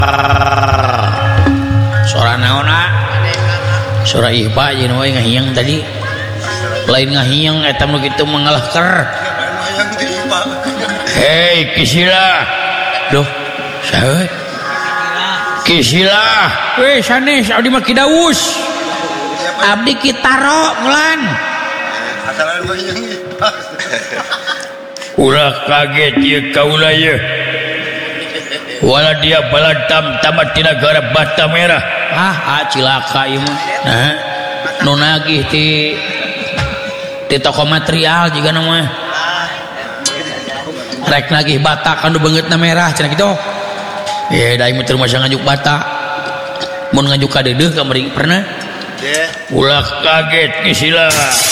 Suara naona? Suara ihba jeung we ngahiang tadi. Lain ngahiang eta nu kitu mengalah ker. Hei Kisila. Duh, sae? Kisila. Weh sanes abdi mah Ki Daus. Abdi Ki Taro ngulan. Ulah kaget ieu kaula ieu. Wala dia baladam tamat di negara Bata Merah. Cilaka ieu mah. Nah, nu nagih ti toko material juga nama. Rek nagih bata kan beungeutna merah cenah kitu. Da ieu teu masa ngajuk bata. Mun ngajuk ka deudeuh kamari pernah? Ulah kaget Kisila.